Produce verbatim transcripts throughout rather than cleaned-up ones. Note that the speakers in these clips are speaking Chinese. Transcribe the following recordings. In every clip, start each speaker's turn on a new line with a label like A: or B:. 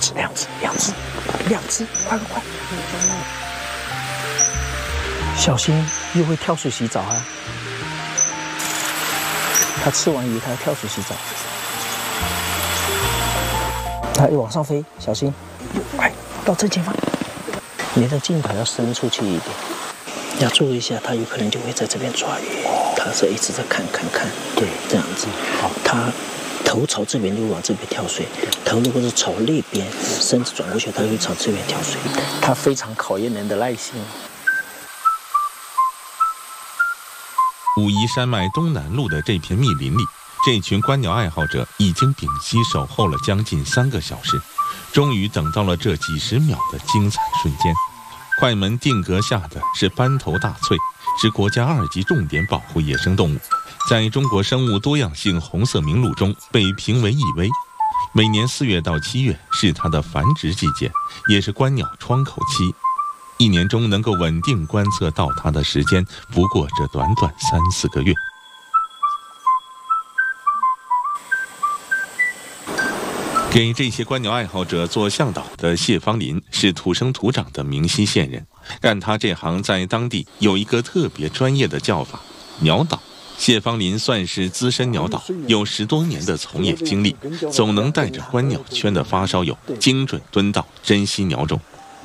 A: 只，两只，两只，两只，快快快！小心，又会跳水洗澡啊！它吃完鱼，它要跳水洗澡。它又往上飞，小心！快到正前方！你的镜头要伸出去一点，要注意一下，它有可能就会在这边抓鱼。它是一直在看看看，对，这样子。好，它头朝这边就往这边跳水，头如果是朝那边，身子转过去，它会朝这边跳水。它非常考验人的耐心。
B: 武夷山脉东南麓的这片密林里，这群观鸟爱好者已经屏息守候了将近三个小时，终于等到了这几十秒的精彩瞬间。快门定格下的是斑头大翠，是国家二级重点保护野生动物，在中国生物多样性红色名录中被评为易危。每年四月到七月是它的繁殖季节，也是观鸟窗口期。一年中能够稳定观测到它的时间不过这短短三四个月。给这些观鸟爱好者做向导的谢芳林是土生土长的明溪县人，干他这行在当地有一个特别专业的叫法——鸟导。谢芳林算是资深鸟导，有十多年的从业经历，总能带着观鸟圈的发烧友精准蹲到珍稀鸟种。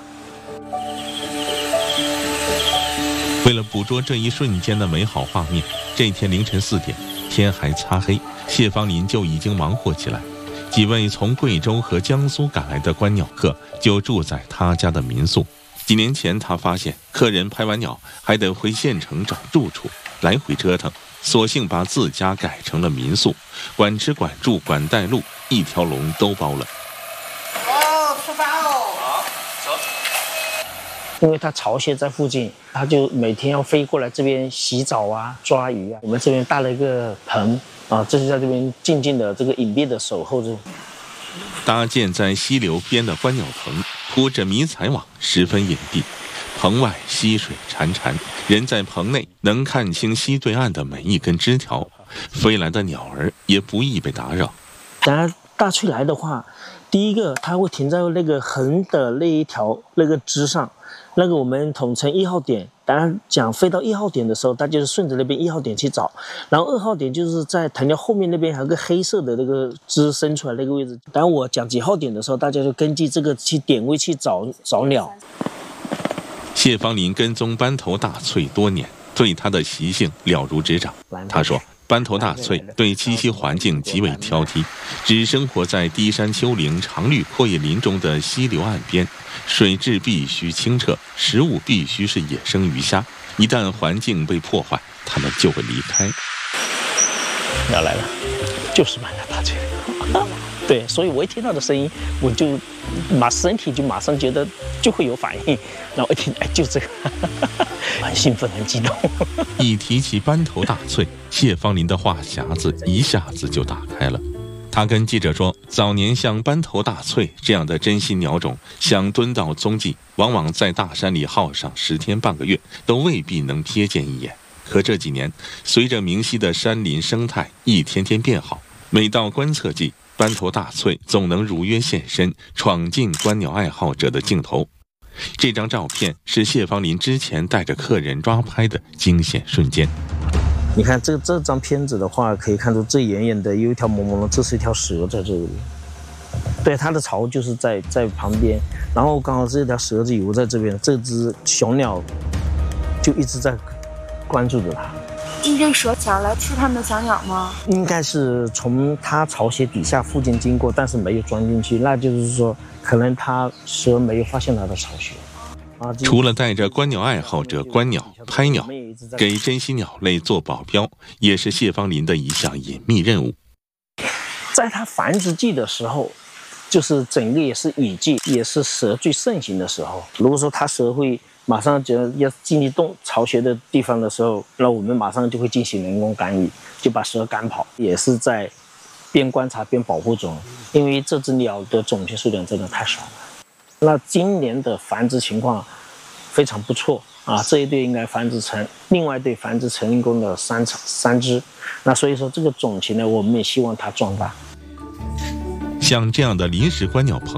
B: 为了捕捉这一瞬间的美好画面，这天凌晨四点，天还擦黑，谢芳林就已经忙活起来。几位从贵州和江苏赶来的观鸟客就住在他家的民宿。几年前他发现客人拍完鸟还得回县城找住处，来回折腾，索性把自家改成了民宿，管吃管住管带路，一条龙都包了。
A: 哦，出发哦！好，走。因为他巢穴在附近，他就每天要飞过来这边洗澡啊、抓鱼啊。我们这边搭了一个棚啊，这是在这边静静的这个隐蔽的守候着。
B: 搭建在溪流边的观鸟棚，铺着迷彩网，十分隐蔽。棚外溪水潺潺，人在棚内能看清溪对岸的每一根枝条，飞来的鸟儿也不易被打扰。
A: 当然，大翠来的话，第一个它会停在那个横的那一条那个枝上，那个我们统称一号点。当然讲飞到一号点的时候，它就是顺着那边一号点去找，然后二号点就是在藤条后面那边还有个黑色的那个枝伸出来那个位置。当然我讲几号点的时候，大家就根据这个去点位去找找鸟。
B: 谢芳林跟踪斑头大翠多年，对它的习性了如指掌。他说，斑头大翠对栖息环境极为挑剔，只生活在低山丘陵、常绿阔叶林中的溪流岸边，水质必须清澈，食物必须是野生鱼虾。一旦环境被破坏，它们就会离开。
A: 要来了，就是斑头大翠。对，所以我一听到的声音，我就马身体就马上觉得就会有反应，然后一听，哎，就这个，很兴奋，很激动。
B: 一提起斑头大翠，谢芳林的话匣子一下子就打开了。他跟记者说，早年像斑头大翠这样的珍稀鸟种，想蹲到踪迹，往往在大山里耗上十天半个月，都未必能瞥见一眼。可这几年，随着明溪的山林生态一天天变好，每到观测季，斑头大翠总能如约现身，闯进观鸟爱好者的镜头。这张照片是谢芳林之前带着客人抓拍的惊险瞬间。
A: 你看这这张片子的话，可以看出这远远的有一条朦胧的，这是一条蛇在这里。对，它的巢就是在在旁边，然后刚好这条蛇子游在这边，这只雄鸟就一直在关注着它。
C: 因这蛇想来吃它们的小鸟吗？
A: 应该是从它巢穴底下附近经过，但是没有钻进去，那就是说可能它蛇没有发现它的巢穴。啊，
B: 除了带着观鸟爱好者观鸟拍鸟，给珍稀鸟类做保镖，也是谢芳林的一项隐秘任务。
A: 在它繁殖季的时候，就是整个也是雨季，也是蛇最盛行的时候。如果说它蛇会马上就要进入洞巢穴的地方的时候，那我们马上就会进行人工干预，就把蛇赶跑，也是在边观察边保护中。因为这只鸟的种群数量真的太少了。那今年的繁殖情况非常不错啊，这一对应该繁殖成，另外一对繁殖成功的三场三只。那所以说这个种群呢，我们也希望它壮大。
B: 像这样的临时观鸟棚，